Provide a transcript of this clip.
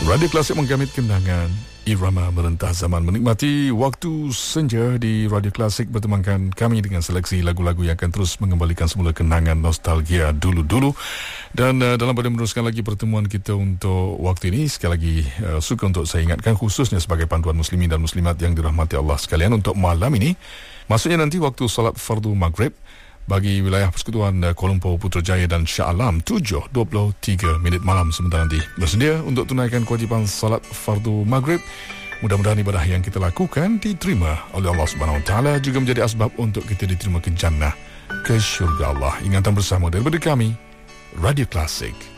Radio Klasik menggamit kenangan irama merentah zaman, menikmati waktu senja di Radio Klasik bertemankan kami dengan seleksi lagu-lagu yang akan terus mengembalikan semula kenangan nostalgia dulu-dulu. Dan dalam pada meneruskan lagi pertemuan kita untuk waktu ini, sekali lagi suka untuk saya ingatkan, khususnya sebagai panduan muslimin dan muslimat yang dirahmati Allah sekalian, untuk malam ini, maksudnya nanti waktu solat fardu maghrib bagi wilayah Persekutuan Kuala Lumpur, Putrajaya dan Shah Alam, 7.23 malam sebentar nanti bersedia untuk tunaikan kewajipan salat fardu maghrib. Mudah-mudahan ibadah yang kita lakukan diterima oleh Allah Subhanahu Wa Taala, juga menjadi asbab untuk kita diterima ke jannah, ke syurga Allah. Ingatan bersama daripada kami, Radio Klasik.